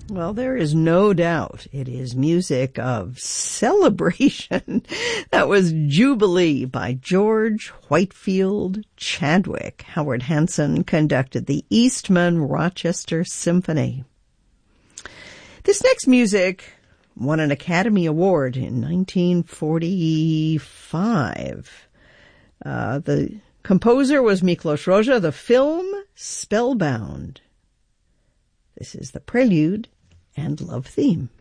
Well, there is no doubt it is music of celebration. That was Jubilee by George Whitefield Chadwick. Howard Hanson conducted the Eastman Rochester Symphony. This next music won an Academy Award in 1945. The composer was Miklos Rozsa. The film, Spellbound. This is the Prelude and Love Theme.